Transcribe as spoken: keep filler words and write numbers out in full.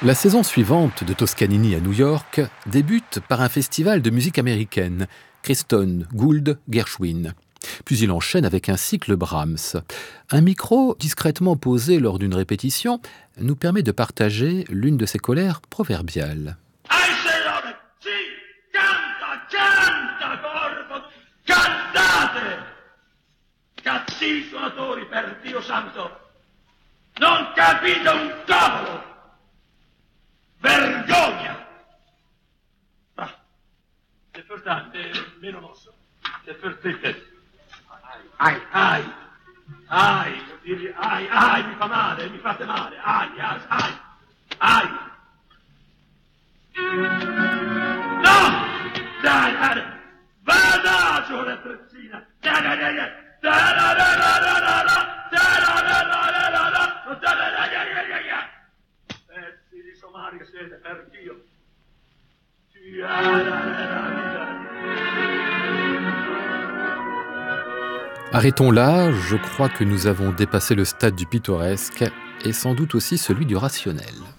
La saison suivante de Toscanini à New York débute par un festival de musique américaine, Creston, Gould, Gershwin. Puis il enchaîne avec un cycle Brahms. Un micro discrètement posé lors d'une répétition nous permet de partager l'une de ses colères proverbiales. Sì, canta, canta, corpo, cantate! Cattivi suonatori, per Dio santo! Non capite un cavolo! Vergogna! Ah, c'est importante, meno mosso. C'est perfetto. Ai, ai, ai, ai, ai, ai, mi fa male, mi fate male, ai, ai, ai, ai. No! Dai, dai, vada, sorellina! Dai, dai, dai, dai! Dai, dai, dai, dai, dai, dai, dai, dai, dai, dai! Pezzi di somari siete, per Dio! Arrêtons là, je crois que nous avons dépassé le stade du pittoresque et sans doute aussi celui du rationnel.